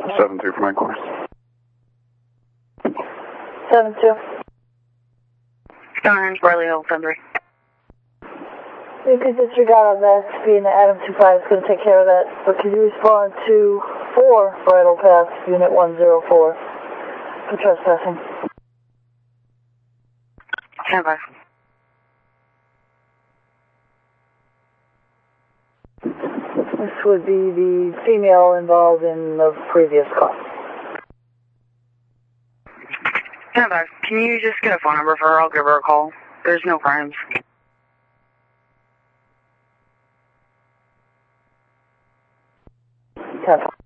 7-2 for my course. 7-2. Stonehands, Barley Hill, 10-3. You could disregard on that, being that Adam 25 is going to take care of that, but could you respond to 4 Bridle Path, Unit 104, for trespassing? 10-5. This would be the female involved in the previous call. 10-5. Can you just get a phone number for her? I'll give her a call. There's no crimes. 10-5.